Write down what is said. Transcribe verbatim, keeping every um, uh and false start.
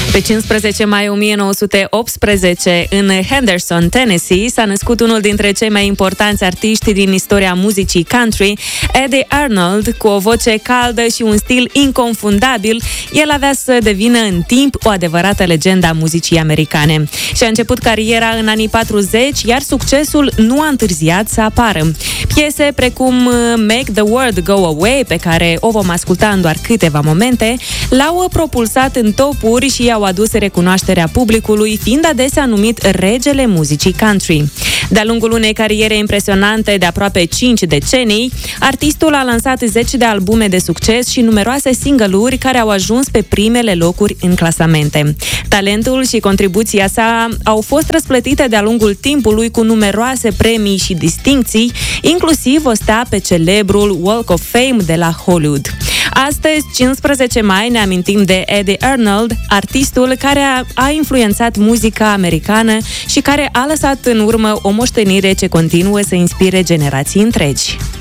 Pe cincisprezece mai o mie nouă sute optsprezece, în Henderson, Tennessee, s-a născut unul dintre cei mai importanți artiști din istoria muzicii country, Eddie Arnold. Cu o voce caldă și un stil inconfundabil, el avea să devină în timp o adevărată legendă a muzicii americane. Și-a început cariera în anii patruzeci, iar succesul nu a întârziat să apară. Piese precum Make the World Go Away, pe care o vom asculta în doar câteva momente, l-au propulsat în topuri și i-au adus recunoașterea publicului, fiind adesea numit regele muzicii country. De-a lungul unei cariere impresionante de aproape cinci decenii, artistul a lansat zeci de albume de succes și numeroase single-uri care au ajuns pe primele locuri în clasamente. Talentul și contribuția sa au fost răsplătite de-a lungul timpului cu numeroase premii și distincții, inclusiv o stea pe celebrul Walk of Fame de la Hollywood. Astăzi, cincisprezece mai, ne amintim de Eddie Arnold, artistul care a, a influențat muzica americană și care a lăsat în urmă o moștenire ce continuă să inspire generații întregi.